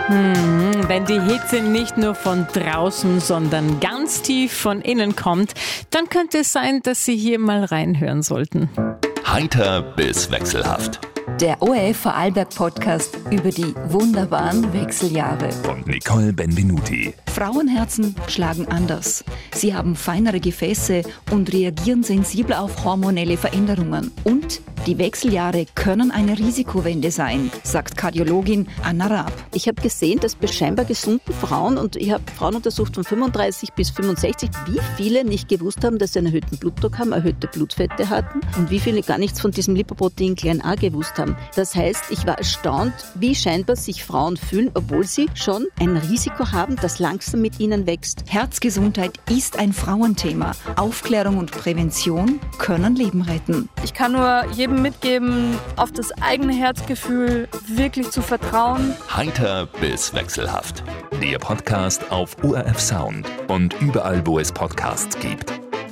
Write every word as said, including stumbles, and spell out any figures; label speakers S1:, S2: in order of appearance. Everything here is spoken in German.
S1: Hm, wenn die Hitze nicht nur von draußen, sondern ganz tief von innen kommt, dann könnte es sein, dass Sie hier mal reinhören sollten.
S2: Heiter bis wechselhaft.
S3: Der O R F Vorarlberg-Podcast über die wunderbaren Wechseljahre.
S2: Von Nicole Benvenuti.
S3: Frauenherzen schlagen anders. Sie haben feinere Gefäße und reagieren sensibler auf hormonelle Veränderungen. Und die Wechseljahre können eine Risikowende sein, sagt Kardiologin Anna Raab.
S4: Ich habe gesehen, dass bei scheinbar gesunden Frauen, und ich habe Frauen untersucht von fünfunddreißig bis fünfundsechzig, wie viele nicht gewusst haben, dass sie einen erhöhten Blutdruck haben, erhöhte Blutfette hatten und wie viele gar nichts von diesem Lipoprotein klein a gewusst haben. Das heißt, ich war erstaunt, wie scheinbar sich Frauen fühlen, obwohl sie schon ein Risiko haben, das langsam mit ihnen wächst.
S3: Herzgesundheit ist ein Frauenthema. Aufklärung und Prävention können Leben retten.
S5: Ich kann nur jedem mitgeben, auf das eigene Herzgefühl wirklich zu vertrauen.
S2: Heiter bis wechselhaft. Der Podcast auf O R F Sound und überall, wo es Podcasts gibt.